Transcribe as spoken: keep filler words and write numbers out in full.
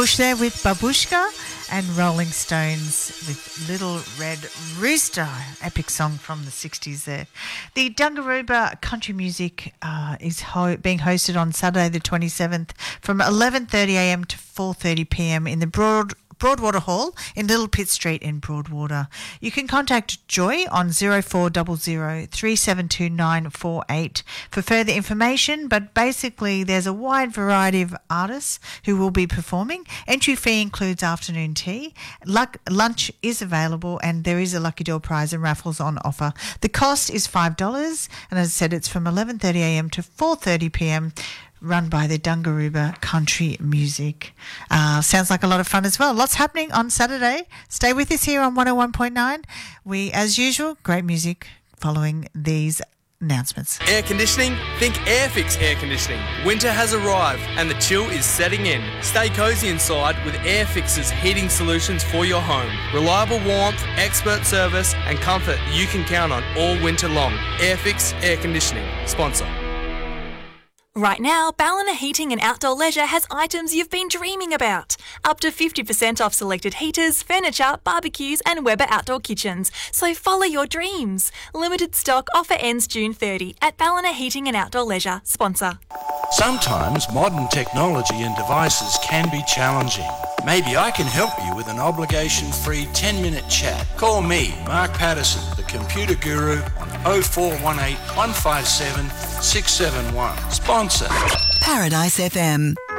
Bush there with Babushka and Rolling Stones with Little Red Rooster, epic song from the sixties there. The Dungaruba Country Music uh, is ho- being hosted on Saturday the twenty-seventh from eleven thirty a m to four thirty p m in the Broad Broadwater Hall in Little Pitt Street in Broadwater. You can contact Joy on zero four zero zero three seven two nine four eight for further information, but basically there's a wide variety of artists who will be performing. Entry fee includes afternoon tea. Luck- lunch is available and there is a Lucky Door prize and raffles on offer. The cost is five dollars and as I said, it's from eleven thirty a m to four thirty p m run by the Dungaruba Country Music. Uh, sounds like a lot of fun as well. Lots happening on Saturday. Stay with us here on one oh one point nine. We, as usual, great music following these announcements. Air conditioning? Think Airfix Air Conditioning. Winter has arrived and the chill is setting in. Stay cosy inside with Airfix's heating solutions for your home. Reliable warmth, expert service and comfort you can count on all winter long. Airfix Air Conditioning. Sponsor. Right now, Ballina Heating and Outdoor Leisure has items you've been dreaming about. Up to fifty percent off selected heaters, furniture, barbecues and Weber outdoor kitchens. So follow your dreams. Limited stock offer ends June thirtieth at Ballina Heating and Outdoor Leisure. Sponsor. Sometimes modern technology and devices can be challenging. Maybe I can help you with an obligation-free ten-minute chat. Call me, Mark Patterson, the computer guru, on oh four one eight, one five seven, six seven one. Sponsor. Paradise F M.